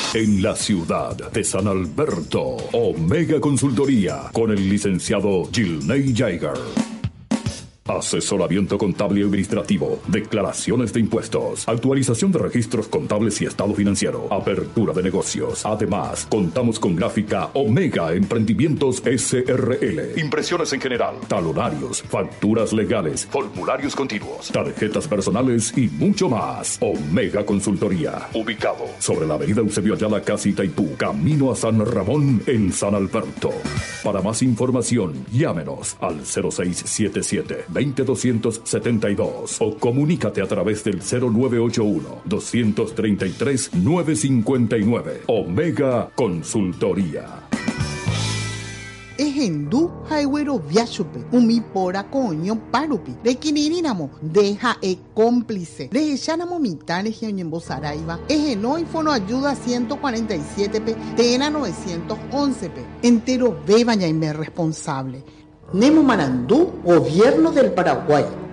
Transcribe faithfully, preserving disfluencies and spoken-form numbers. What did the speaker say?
En la ciudad de San Alberto, Omega Consultoría, con el licenciado Gilney Jaeger. Asesoramiento contable y administrativo, declaraciones de impuestos, actualización de registros contables y estado financiero, apertura de negocios. Además, contamos con gráfica Omega Emprendimientos S R L, impresiones en general, talonarios, facturas legales, formularios continuos, tarjetas personales y mucho más. Omega Consultoría, ubicado sobre la avenida Eusebio Ayala, casi Itaipú, camino a San Ramón, en San Alberto. Para más información, llámenos al cero seis siete siete, veinte doscientos setenta y dos o comunícate a través del cero nueve ocho uno, doscientos treinta y tres, novecientos cincuenta y nueve. Omega Consultoría. Ejendu Highway Viachupe, Umi Pora Coño Parupi, de Quinirinamo, deja e cómplice, de Echanamo Mitane Giañembo Saraiva, Ejenoi Fono Ayuda ciento cuarenta y siete P, Tena novecientos once P, entero bebaña y me responsable. Nemo Marandú, Gobierno del Paraguay.